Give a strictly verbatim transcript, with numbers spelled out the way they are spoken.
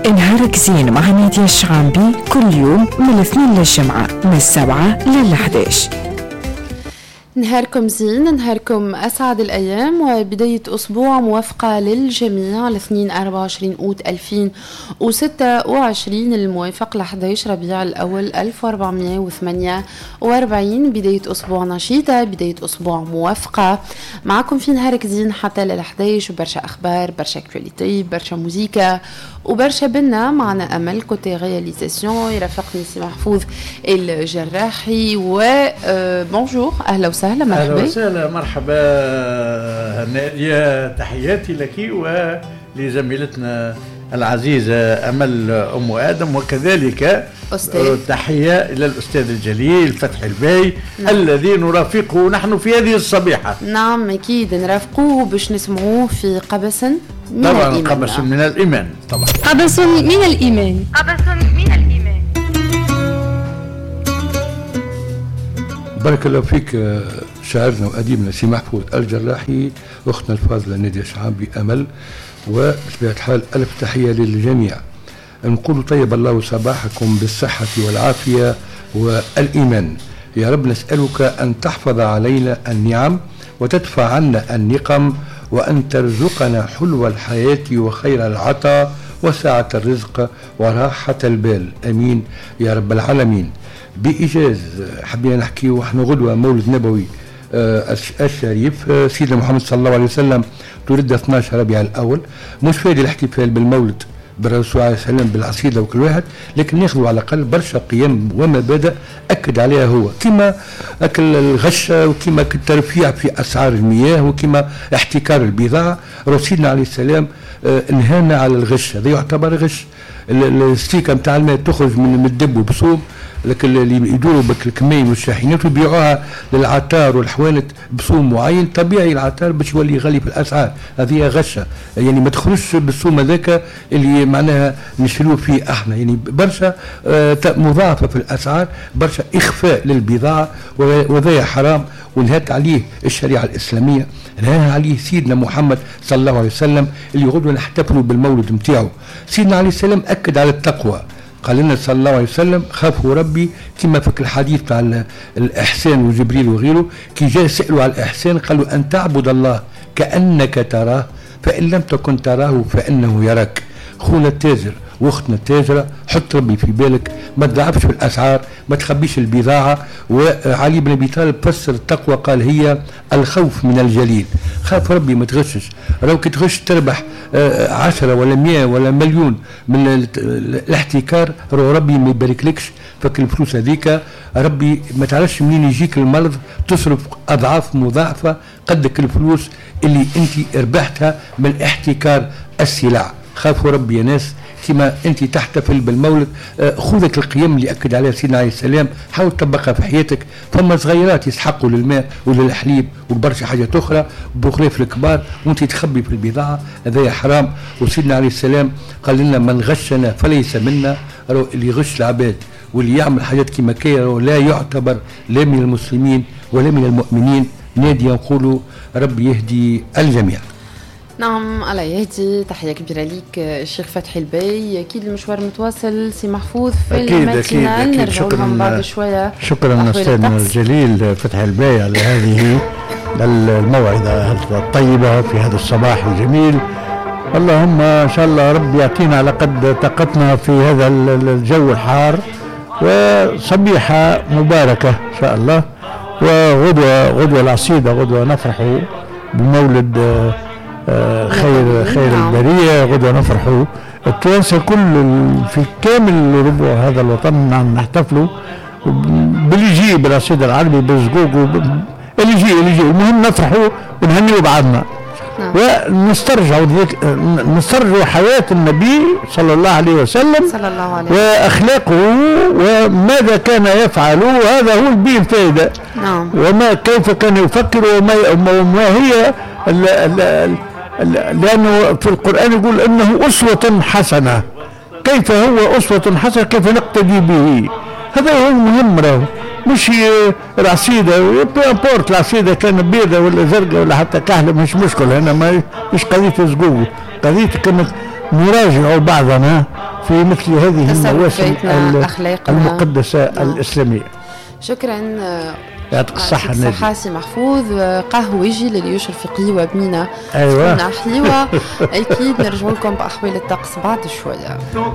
نهارك زين مع نادية الشعامبي كل يوم من الاثنين للجمعة من السبعة للحداش. نهاركم زين، نهاركم أسعد الأيام وبداية أسبوع موافقة للجميع. الاثنين أربعة وعشرين أوت ألفين وستة وعشرين الموافق لحداش ربيع الأول ألف وأربعمائة وثمانية وأربعين. بداية أسبوع نشيطة، بداية أسبوع موافقة. معكم في نهارك زين حتى للحداش، وبرشا أخبار، برشا كواليتي، برشا موسيقى وبرشا بنا. معنا أمل كوتي رياليزاسيون، يرافقني سي محفوظ الجراحي. و بونجور، أهلا وسهلا. مرحبا. أهلا وسهلا، مرحبا نادية، تحياتي لك ولزميلتنا العزيزة أمل أم آدم، وكذلك أستاذ. تحية إلى الأستاذ الجليل فتحي الباي. نعم. الذي نرافقه نحن في هذه الصبيحة. نعم أكيد نرافقوه باش نسمعوه في قبس من طبعا الإيمان. قبس من الإيمان. طبعا قبس من الإيمان. قبس من الإيمان. بارك الله فيك شاعرنا وأديبنا سي محفوظ الجراحي، أختنا الفاضلة نادية الشعامبي أمل، وبطبيعة الحال ألف تحية للجميع. نقول طيب الله صباحكم بالصحة والعافية والإيمان. يا رب نسألك أن تحفظ علينا النعم وتدفع عنا النقم، وأن ترزقنا حلو الحياة وخير العطاء وسعة الرزق وراحة البال، أمين يا رب العالمين. بإيجاز حبينا نحكي ونحن غدوة مولد نبوي آه الشريف آه سيدنا محمد صلى الله عليه وسلم تولد اثني عشر ربيع الأول. مش فادي الاحتفال بالمولد بالرسول عليه السلام بالعصيدة وكل واحد، لكن ناخذوا على الأقل برشا قيم ومبادئ أكد عليها هو، كما أكل الغشة، وكما الترفيع في أسعار المياه، وكما احتكار البضاعة. رسولنا عليه السلام آه انهانا على الغش، هذا يعتبر غش. الستيكة متاع الماء تخرج من الدب وبصوم، لكن اللي يدوروا بالكمين والشاحنات ويبيعوها للعطار والحوانت بصوم معين، طبيعي العطار باش يولي يغلي في الاسعار. هذه غشه، يعني ما تخرجش بالصوم هذاك اللي معناها نشروه فيه احنا، يعني برشا آه مضاعفه في الاسعار، برشا اخفاء للبضاعه، وهذا حرام ونهت عليه الشريعه الاسلاميه، نهاها عليه سيدنا محمد صلى الله عليه وسلم اللي غدوه نحتفلوا بالمولد نتاعو. سيدنا عليه السلام اكد على التقوى، قال لنا صلى الله عليه وسلم خافوا ربي، كما فك الحديث تاع الإحسان وجبريل وغيره، كي جاء سألوا على الإحسان قالوا أن تعبد الله كأنك تراه فإن لم تكن تراه فإنه يراك. خونا التاجر واختنا التاجرة، حط ربي في بالك، ما تضعفش في الأسعار، ما تخبيش البضاعة. وعلي بن أبي طالب فسر التقوى قال هي الخوف من الجليل. خاف ربي ما تغشش، لو كي تغش تربح آه عشرة ولا مئة ولا مليون من الاحتكار، رو ربي ما يباركلكش. فك الفلوس هذيك ربي ما تعرفش منين يجيك المرض، تصرف أضعاف مضاعفة قدك الفلوس اللي انت ربحتها من احتكار السلع. خافوا ربي يا ناس، كما انت تحتفل بالمولد خذك القيم اللي اكد عليها سيدنا عليه السلام، حاول تطبقها في حياتك. فما صغيرات يسحقوا للماء وللحليب وبرشا حاجات اخرى بخلاف الكبار، وانت تخبي في البضاعه، هذا حرام. وسيدنا عليه السلام قال لنا من غشنا فليس منا. اللي يغش العباد واللي يعمل حاجات كما كاين لا يعتبر لا من المسلمين ولا من المؤمنين. نادي نقولوا ربي يهدي الجميع. نعم الله يهدي. تحية كبيرة ليك الشيخ فتحي الباي. أكيد المشوار متواصل سي محفوظ في الماتينال، نرجعوا لهم بعد شوية. شكرا أستاذنا الجليل فتحي الباي على هذه الموعظة الطيبة في هذا الصباح الجميل. اللهم إن شاء الله رب يعطينا على قد طاقتنا في هذا الجو الحار، وصبيحة مباركة إن شاء الله. وغدوة غدوة العصيدة، غدوة نفرح بمولد خير خير البرية، غدوة نفرحوا التوانسة كل في كامل ربع هذا الوطن نحتفلوا باللي يجي بالرصيد العربي بالزقوق اللي يجي اللي يجي المهم نفرحوا ونهنئوا بعضنا. ونسترجعوا نسترجعوا حياة النبي صلى الله عليه وسلم صلى الله عليه وأخلاقه وماذا كان يفعل، وهذا هو البين فائدة. نعم. وما كيف كان يفكر وما, وما هي ال ال ال لأنه في القرآن يقول إنه أسوة حسنة. كيف هو أسوة حسنة؟ كيف نقتدي به؟ هذا هو المهم. راهو مش العصيدة بورت العصيدة كان بيضة ولا زرقاء ولا حتى كحلة، مش مشكلة هنا، ما مش قضية زقوق، قضية كانت نراجع بعضنا في مثل هذه المواسم المقدسة نعم. الإسلامية. شكرا. يعطيك الصحة النادي. صحاسي محفوظ قهوجي لليوش الفقهي وبمينا. أيوة. حلوة. أكيد نرجع لكم بأحوال الطقس بعد شوية.